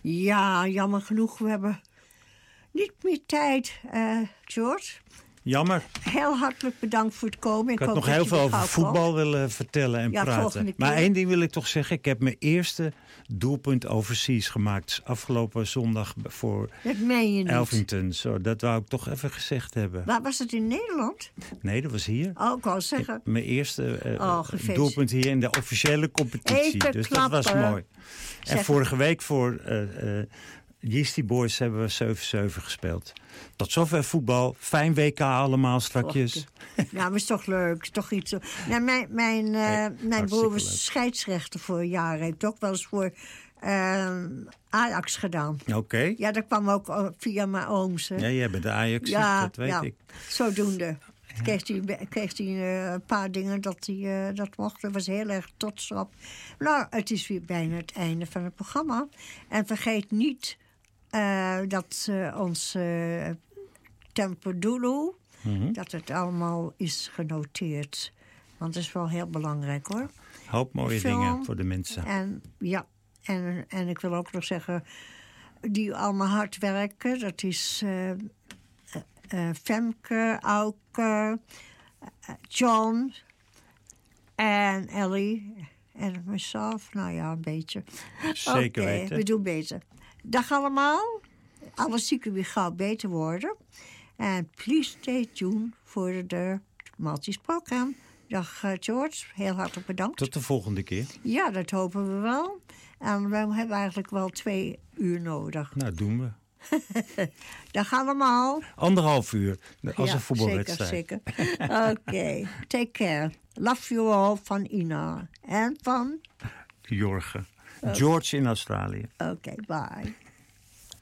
Ja, jammer genoeg. We hebben niet meer tijd, George. Jammer. Heel hartelijk bedankt voor het komen. Ik had nog heel veel over voetbal willen vertellen en praten. Maar één ding wil ik toch zeggen. Ik heb mijn eerste doelpunt overseas gemaakt. Afgelopen zondag voor Elfington. Zo, dat wou ik toch even gezegd hebben. Waar was het in Nederland? Nee, dat was hier. Oh, ik wou zeggen. Mijn eerste doelpunt hier in de officiële competitie. Even dus klappen. Dat was mooi. En vorige week voor Yeasty Boys hebben we 7-7 gespeeld. Tot zover voetbal. Fijn WK allemaal strakjes. Ja, maar is toch leuk. Is toch iets. Nou, mijn broer was scheidsrechter voor jaren. Heeft ook wel eens voor Ajax gedaan. Oké. Ja, dat kwam ook via mijn ooms. Hè. Ja, jij bent de Ajax, dat weet ik. Zodoende. Kreeg hij een paar dingen dat hij dat mocht. Daar was heel erg trots op. Nou, het is weer bijna het einde van het programma. En vergeet niet dat ons Tempodulu, dat het allemaal is genoteerd. Want dat is wel heel belangrijk, hoor. Hoop mooie dingen voor de mensen. En ik wil ook nog zeggen, die allemaal hard werken. Dat is Femke, Auke, John en Ellie en mezelf. Nou ja, een beetje. Zeker weten. We doen beter. Dag allemaal. Alles zieken weer gauw beter worden. En please stay tuned voor de Maltese programma. Dag George, heel hartelijk bedankt. Tot de volgende keer. Ja, dat hopen we wel. En we hebben eigenlijk wel 2 uur nodig. Nou, doen we. Dag allemaal. 1,5 uur, als een voetbalwedstrijd. Zeker. Oké, take care. Love you all van Ina. En van? Jorge. George in Australië. Oké, bye.